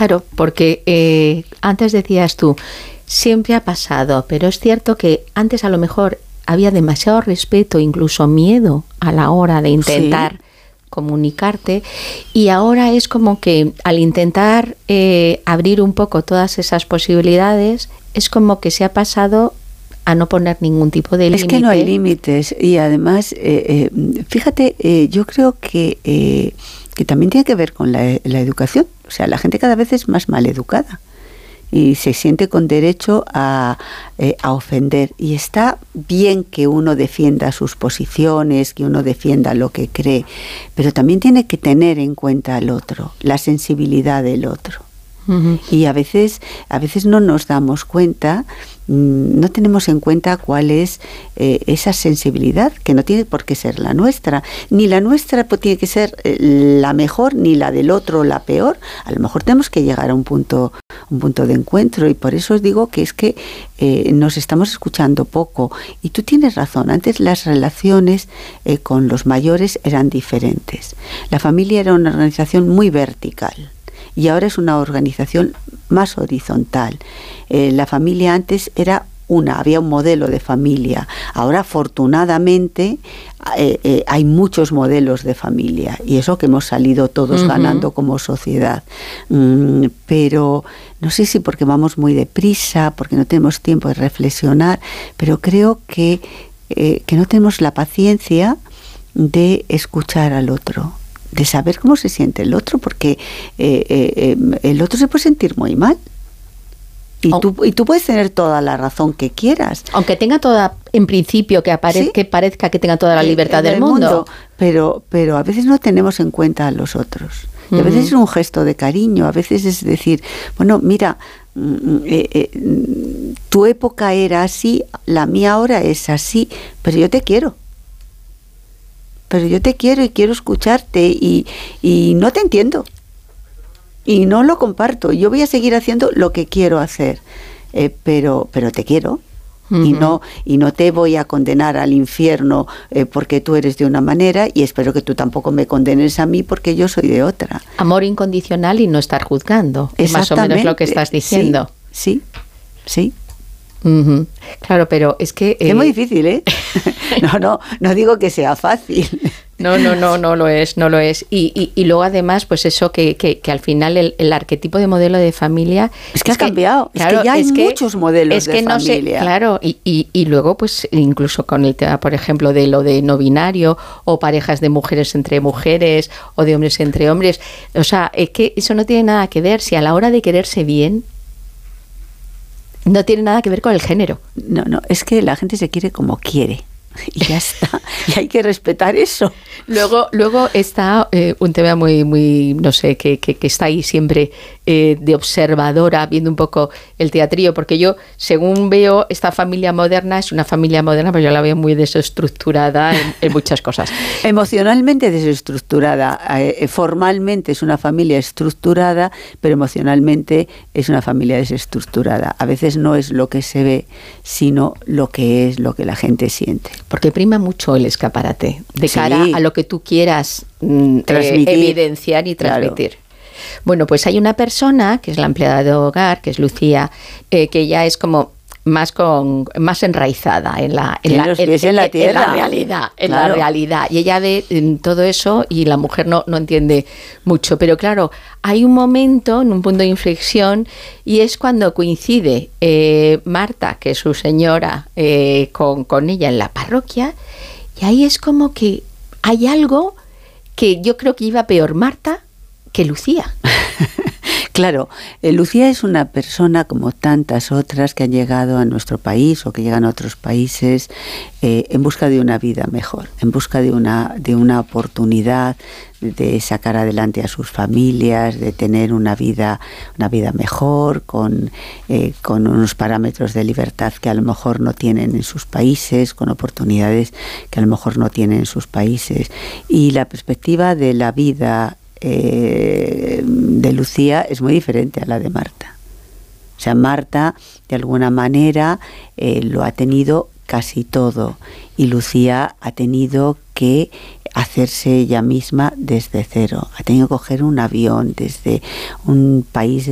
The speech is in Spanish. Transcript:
Claro, porque antes decías tú, siempre ha pasado, pero es cierto que antes a lo mejor había demasiado respeto, incluso miedo a la hora de intentar comunicarte, y ahora es como que al intentar abrir un poco todas esas posibilidades, es como que se ha pasado a no poner ningún tipo de límite. Es que no hay límites, y además, fíjate, yo creo que también tiene que ver con la educación. O sea, la gente cada vez es más maleducada y se siente con derecho a ofender. Y está bien que uno defienda sus posiciones, que uno defienda lo que cree, pero también tiene que tener en cuenta al otro, la sensibilidad del otro. Uh-huh. Y a veces no nos damos cuenta, no tenemos en cuenta cuál es esa sensibilidad, que no tiene por qué ser la nuestra, ni la nuestra tiene que ser la mejor, ni la del otro la peor. A lo mejor tenemos que llegar a un punto de encuentro, y por eso os digo que es que nos estamos escuchando poco. Y tú tienes razón, antes las relaciones con los mayores eran diferentes. La familia era una organización muy vertical, y ahora es una organización más horizontal. La familia antes era había un modelo de familia. Ahora, afortunadamente, hay muchos modelos de familia, y eso que hemos salido todos ganando como sociedad. Pero no sé si porque vamos muy deprisa, porque no tenemos tiempo de reflexionar, pero creo que no tenemos la paciencia de escuchar al otro, de saber cómo se siente el otro, porque el otro se puede sentir muy mal. Y tú puedes tener toda la razón que quieras. Aunque tenga toda, en principio, que parezca que tenga toda la libertad del mundo. Pero a veces no tenemos en cuenta a los otros. Y a veces es un gesto de cariño, a veces es decir, bueno, mira, tu época era así, la mía ahora es así, pero yo te quiero. Pero yo te quiero y quiero escucharte, y no te entiendo. Y no lo comparto. Yo voy a seguir haciendo lo que quiero hacer, pero te quiero. Uh-huh. Y no te voy a condenar al infierno porque tú eres de una manera, y espero que tú tampoco me condenes a mí porque yo soy de otra. Amor incondicional y no estar juzgando. Es más o menos lo que estás diciendo. Sí. Uh-huh. Claro, pero es que... Es muy difícil, ¿eh? No digo que sea fácil. No lo es. Y luego además, pues eso que al final el arquetipo de modelo de familia... Es que ha cambiado, claro, es que ya hay muchos modelos de familia. Claro, y luego pues incluso con el tema, por ejemplo, de lo de no binario, o parejas de mujeres entre mujeres, o de hombres entre hombres. O sea, es que eso no tiene nada que ver. Si a la hora de quererse bien, no tiene nada que ver con el género. No, es que la gente se quiere como quiere. Y ya está, y hay que respetar eso. Luego está un tema muy no sé, que está ahí siempre de observadora, viendo un poco el teatrillo, porque yo, según veo esta familia moderna, es una familia moderna, pero yo la veo muy desestructurada en muchas cosas. Emocionalmente desestructurada, formalmente es una familia estructurada, pero emocionalmente es una familia desestructurada. A veces no es lo que se ve, sino lo que la gente siente. Porque prima mucho el escaparate de cara a lo que tú quieras evidenciar y transmitir. Claro. Bueno, pues hay una persona que es la empleada de hogar, que es Lucía, que ya es como más enraizada en la realidad. Y ella ve todo eso, y la mujer no entiende mucho. Pero claro, hay un momento, en un punto de inflexión, y es cuando coincide Marta, que es su señora, con ella en la parroquia, y ahí es como que hay algo que yo creo que iba peor Marta que Lucía. Claro, Lucía es una persona como tantas otras que han llegado a nuestro país o que llegan a otros países en busca de una vida mejor, en busca de una oportunidad de sacar adelante a sus familias, de tener una vida mejor, con unos parámetros de libertad que a lo mejor no tienen en sus países, con oportunidades que a lo mejor no tienen en sus países. Y la perspectiva de la vida de Lucía es muy diferente a la de Marta. O sea, Marta de alguna manera lo ha tenido casi todo, y Lucía ha tenido que hacerse ella misma desde cero, ha tenido que coger un avión desde un país